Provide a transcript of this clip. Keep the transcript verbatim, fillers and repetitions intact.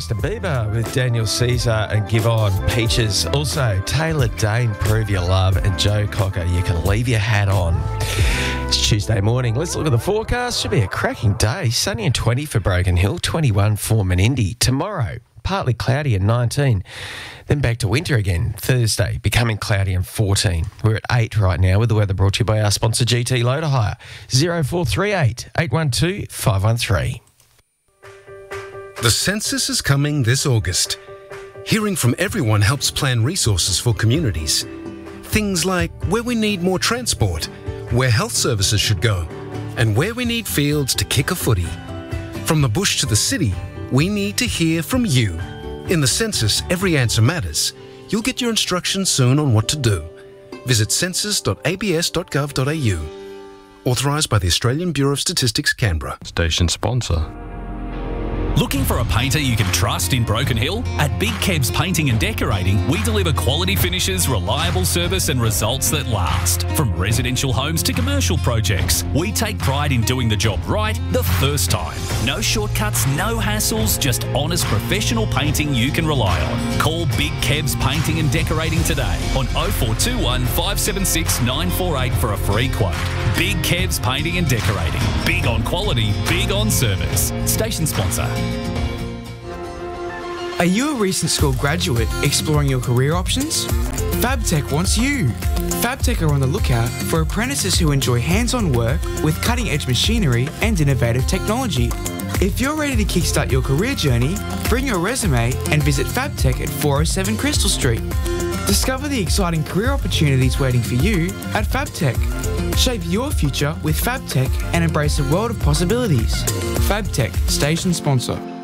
Justin Bieber with Daniel Caesar and Give On. Peaches. Also, Taylor Dane, Prove Your Love, and Joe Cocker, You Can Leave Your Hat On. It's Tuesday morning. Let's look at the forecast. Should be a cracking day. Sunny and twenty for Broken Hill, twenty-one for Menindee. Tomorrow, partly cloudy and nineteen. Then back to winter again. Thursday, becoming cloudy and fourteen. We're at eight right now with the weather brought to you by our sponsor G T Loader Hire. zero four three eight, eight one two, five one three. The census is coming this August. Hearing from everyone helps plan resources for communities. Things like where we need more transport, where health services should go, and where we need fields to kick a footy. From the bush to the city, we need to hear from you. In the census, every answer matters. You'll get your instructions soon on what to do. Visit census dot a b s dot gov dot a u. Authorised by the Australian Bureau of Statistics, Canberra. Station sponsor. Looking for a painter you can trust in Broken Hill? At Big Kebs Painting and Decorating, we deliver quality finishes, reliable service and results that last. From residential homes to commercial projects, we take pride in doing the job right the first time. No shortcuts, no hassles, just honest professional painting you can rely on. Call Big Kebs Painting and Decorating today on oh four two one, five seven six, nine four eight for a free quote. Big Kebs Painting and Decorating. Big on quality, big on service. Station sponsor. Are you a recent school graduate exploring your career options? FabTech wants you. FabTech are on the lookout for apprentices who enjoy hands-on work with cutting-edge machinery and innovative technology. If you're ready to kickstart your career journey, bring your resume and visit FabTech at four oh seven Crystal Street. Discover the exciting career opportunities waiting for you at FabTech. Shape your future with FabTech and embrace a world of possibilities. FabTech, station sponsor.